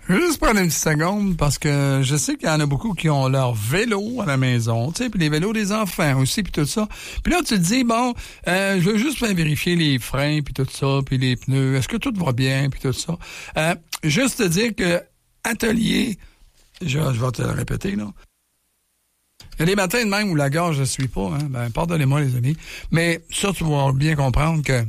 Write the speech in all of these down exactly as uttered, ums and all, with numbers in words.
Je vais juste prendre une petite seconde parce que je sais qu'il y en a beaucoup qui ont leur vélo à la maison, tu sais, puis les vélos des enfants aussi, puis tout ça. Puis là, tu te dis, bon, euh, je veux juste faire vérifier les freins, puis tout ça, puis les pneus. Est-ce que tout va bien, puis tout ça? Euh, juste te dire que Atelier, je, je vais te le répéter, là. Il y a des matins de même où la gorge ne suit pas, hein. Ben, pardonnez-moi, les amis. Mais ça, tu vas bien comprendre que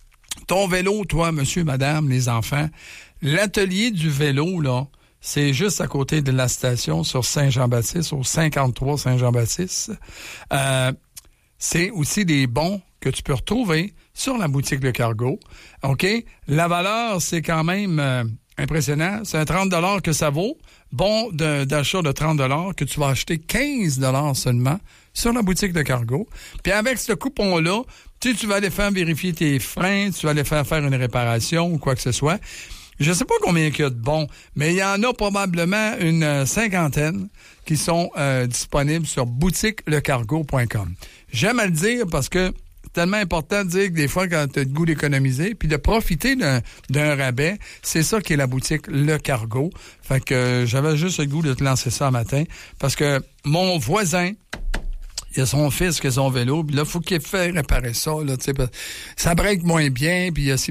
ton vélo, toi, monsieur, madame, les enfants, l'atelier du vélo, là, c'est juste à côté de la station sur Saint-Jean-Baptiste, au cinquante-trois Saint-Jean-Baptiste. Euh, c'est aussi des bons que tu peux retrouver sur la boutique Le Cargo. OK? La valeur, c'est quand même euh, impressionnant. C'est un trente dollars que ça vaut. Bon de, d'achat de trente dollars que tu vas acheter quinze dollars seulement sur la boutique de Cargo. Puis avec ce coupon-là, tu sais, tu vas aller faire vérifier tes freins, tu vas aller faire faire une réparation ou quoi que ce soit. Je sais pas combien il y a de bons, mais il y en a probablement une cinquantaine qui sont euh, disponibles sur boutique le cargo point com. J'aime à le dire parce que c'est tellement important de dire que des fois, quand tu as le goût d'économiser, puis de profiter d'un, d'un rabais, c'est ça qui est la boutique Le Cargo. Fait que euh, j'avais juste le goût de te lancer ça un matin parce que mon voisin, il a son fils qui a son vélo, puis là, il faut qu'il fasse réparer ça, là, tu sais, ça break moins bien, puis il y a...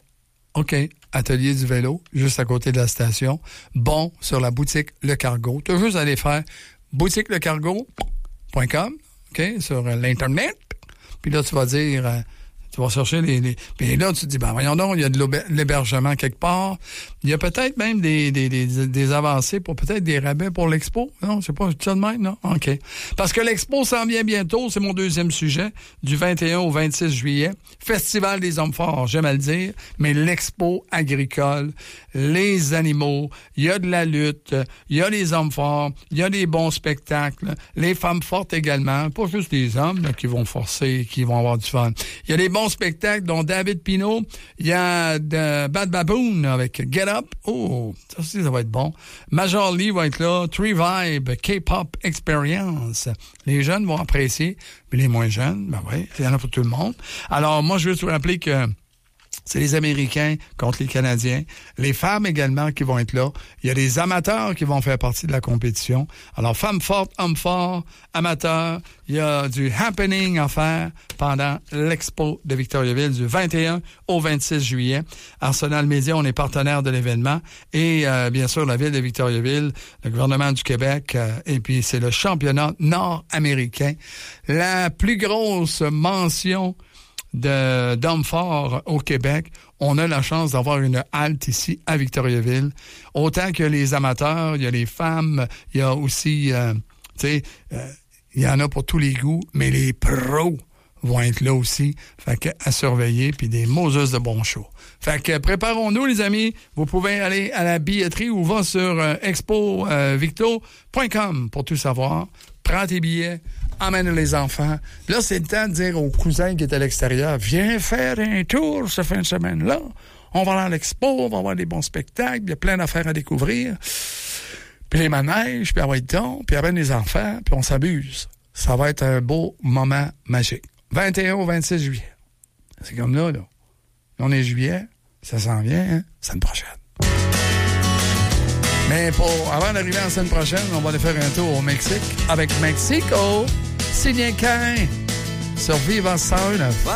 OK, atelier du vélo, juste à côté de la station. Bon, sur la boutique Le Cargo. Tu as juste à aller faire boutique le cargo point com, OK, sur l'Internet. Puis là, tu vas dire... Euh, tu vas chercher les... les... Puis là, tu te dis, ben voyons donc, il y a de l'hébergement quelque part. Il y a peut-être même des, des, des, des avancées pour peut-être des rabais pour l'expo. Non, je sais pas, ça de même, non? OK. Parce que l'expo s'en vient bientôt, c'est mon deuxième sujet, du vingt et un au vingt-six juillet. Festival des hommes forts, j'aime à le dire, mais l'expo agricole, les animaux, il y a de la lutte, il y a les hommes forts, il y a des bons spectacles, les femmes fortes également, pas juste les hommes là, qui vont forcer, qui vont avoir du fun. Il y a des bons spectacles, dont David Pinault, il y a de Bad Baboon avec Get Up. Oh, ça aussi, ça va être bon. Major Lee va être là. Tree Vibe, K-Pop Experience. Les jeunes vont apprécier, mais les moins jeunes, ben oui, il y en a pour tout le monde. Alors, moi, je veux vous rappeler que c'est les Américains contre les Canadiens. Les femmes également qui vont être là. Il y a des amateurs qui vont faire partie de la compétition. Alors, femmes fortes, hommes forts, amateurs. Il y a du happening à faire pendant l'Expo de Victoriaville du vingt et un au vingt-six juillet. Arsenal Média, on est partenaire de l'événement. Et euh, bien sûr, la ville de Victoriaville, le gouvernement du Québec. Euh, et puis, c'est le championnat nord-américain. La plus grosse mention de d'hommes forts au Québec. On a la chance d'avoir une halte ici à Victoriaville. Autant que les amateurs, il y a les femmes, il y a aussi, euh, tu sais, euh, il y en a pour tous les goûts, mais les pros vont être là aussi. Fait que à surveiller, puis des Moses de bons shows. Fait que préparons-nous, les amis. Vous pouvez aller à la billetterie ou va sur euh, expo victo point com pour tout savoir. Prends tes billets, emmène les enfants. Là, c'est le temps de dire aux cousins qui est à l'extérieur, viens faire un tour ce fin de semaine-là. On va aller à l'expo, on va avoir des bons spectacles, il y a plein d'affaires à découvrir. Puis les manèges, puis avoir le temps, puis amène les enfants, puis on s'amuse. Ça va être un beau moment magique. vingt et un au vingt-six juillet. C'est comme là, là. On est juillet, ça s'en vient, hein? Semaine prochaine. Mais pour, avant d'arriver la semaine prochaine, on va aller faire un tour au Mexique avec Mexico. Signé Cain sur Viva Sound.